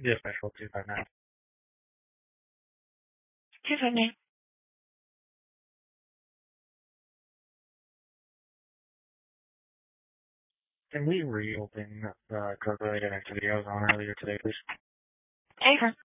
The official 259. 259. Can we reopen the drug-related activity I was on earlier today, please? Okay.